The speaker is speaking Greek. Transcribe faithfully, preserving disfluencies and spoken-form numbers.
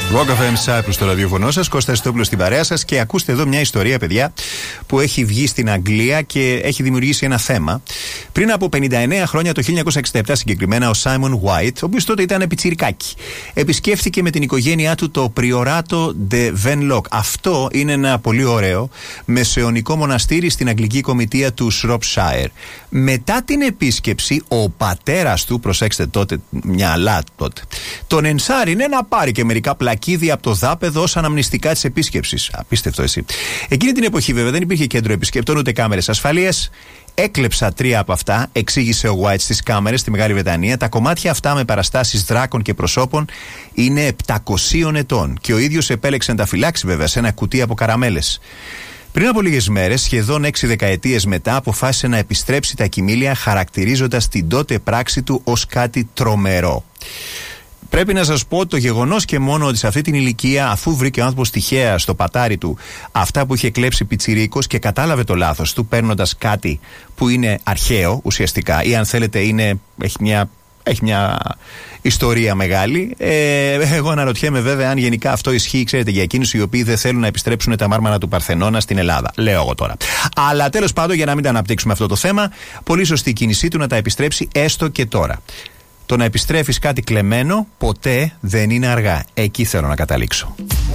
Rock εφ εμ Cyprus στο ραδιοφωνό σας, Κώστας Χριστόπουλος στην παρέα σας, και ακούστε εδώ μια ιστορία, παιδιά, που έχει βγει στην Αγγλία και έχει δημιουργήσει ένα θέμα. Πριν από πενήντα εννέα χρόνια, το χίλια εννιακόσια εξήντα επτά συγκεκριμένα, ο Σάιμον White, ο οποίος τότε ήταν πιτσιρικάκι, επισκέφθηκε με την οικογένειά του το Priorato de Venlock. Αυτό είναι ένα πολύ ωραίο μεσαιωνικό μοναστήρι στην αγγλική κομιτεία του Shropshire. Μετά την επίσκεψη, ο πατέρας του, προσέξτε τότε, μυαλά τότε, τον ενσάρινε να πάρει και μερικά πλακίδια από το δάπεδο ως αναμνηστικά της επίσκεψης. Απίστευτο, εσύ. Εκείνη την εποχή, βέβαια, δεν υπήρχε κέντρο επισκεπτών ούτε κάμερες ασφαλείας. Έκλεψα τρία από αυτά, εξήγησε ο White στις κάμερες στη Μεγάλη Βρετανία. Τα κομμάτια αυτά με παραστάσεις δράκων και προσώπων είναι επτακοσίων ετών και ο ίδιος επέλεξε να τα φυλάξει, βέβαια, σε ένα κουτί από καραμέλες. Πριν από λίγες μέρες, σχεδόν έξι δεκαετίες μετά, αποφάσισε να επιστρέψει τα κοιμήλια, χαρακτηρίζοντας την τότε πράξη του ως κάτι τρομερό. Πρέπει να σας πω το γεγονός και μόνο ότι σε αυτή την ηλικία, αφού βρήκε ο άνθρωπος τυχαία στο πατάρι του αυτά που είχε κλέψει πιτσιρίκος και κατάλαβε το λάθος του, παίρνοντας κάτι που είναι αρχαίο ουσιαστικά, ή αν θέλετε είναι, έχει μια, έχει μια ιστορία μεγάλη. Ε, εγώ αναρωτιέμαι βέβαια αν γενικά αυτό ισχύει, ξέρετε, για εκείνους οι οποίοι δεν θέλουν να επιστρέψουν τα μάρμαρα του Παρθενώνα στην Ελλάδα. Λέω εγώ τώρα. Αλλά τέλος πάντων, για να μην τα αναπτύξουμε αυτό το θέμα, πολύ σωστή η κίνησή του να τα επιστρέψει έστω και τώρα. Το να επιστρέφεις κάτι κλεμμένο ποτέ δεν είναι αργά. Εκεί θέλω να καταλήξω.